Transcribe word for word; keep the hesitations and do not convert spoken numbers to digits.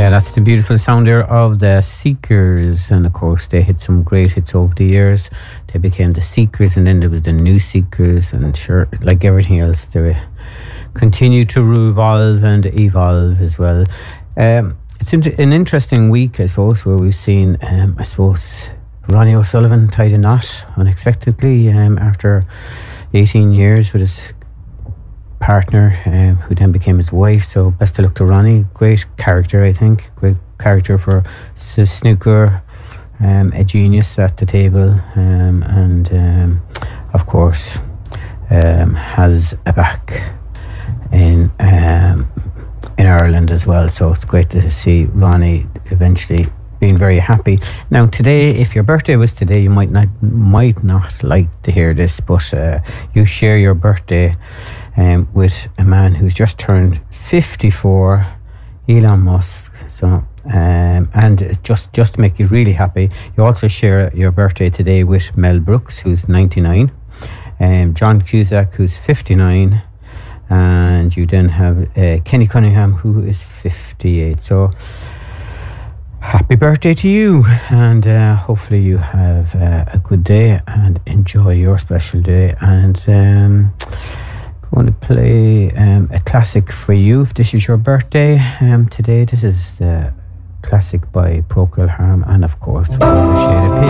Yeah, that's the beautiful sound there of the Seekers, and of course they had some great hits over the years. They became the Seekers, and then there was the New Seekers, and sure, like everything else, they continue to revolve and evolve as well. Um, it's an interesting week, I suppose, where we've seen, um, I suppose, Ronnie O'Sullivan tied a knot unexpectedly um, after eighteen years with his partner, um, who then became his wife. So best of luck to Ronnie. Great character, I think. Great character for s- snooker. Um, a genius at the table, um, and um, of course um, has a back in um, in Ireland as well. So it's great to see Ronnie eventually being very happy. Now today, if your birthday was today, you might not might not like to hear this, but uh, you share your birthday um, with a man who's just turned fifty-four, Elon Musk. So um, and just just to make you really happy, you also share your birthday today with Mel Brooks, who's ninety-nine, um, John Cusack, who's fifty-nine, and you then have uh, Kenny Cunningham, who is fifty-eight. So happy birthday to you, and uh, hopefully you have uh, a good day and enjoy your special day. And um, going to play um, a classic for you if this is your birthday um, today. This is the classic by Procol Harum, and of course, Shade of Pink.